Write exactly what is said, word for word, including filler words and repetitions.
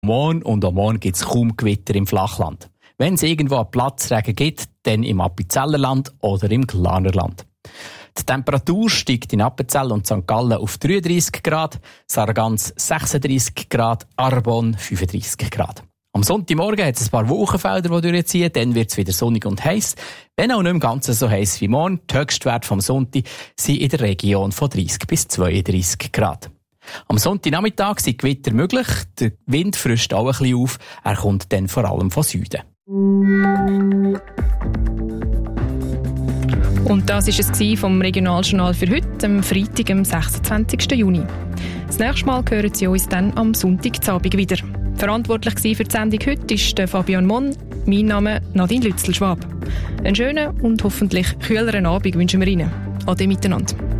Morgen und am Morgen gibt es kaum Gewitter im Flachland. Wenn es irgendwo einen Platzregen gibt, dann im Appenzellerland oder im Glarnerland. Die Temperatur steigt in Appenzell und Sankt Gallen auf dreiunddreissig Grad, Sargans sechsunddreissig Grad, Arbon fünfunddreissig Grad. Am Sonntagmorgen hat es ein paar Wolkenfelder, die durchziehen, dann wird es wieder sonnig und heiß. Wenn auch nicht im Ganzen so heiß wie morgen, die Höchstwerte vom Sonntag sind in der Region von dreißig bis zweiunddreissig Grad. Am Sonntagnachmittag sind Gewitter möglich, der Wind frischt auch ein bisschen auf, er kommt dann vor allem von Süden. Und das war es vom Regionaljournal für heute, am Freitag, am sechsundzwanzigsten Juni. Das nächste Mal hören Sie uns dann am Sonntagabend wieder. Verantwortlich für die Sendung heute ist Fabian Monn. Mein Name Nadine Lützel-Schwab. Einen schönen und hoffentlich kühleren Abend wünschen wir Ihnen. Ade miteinander.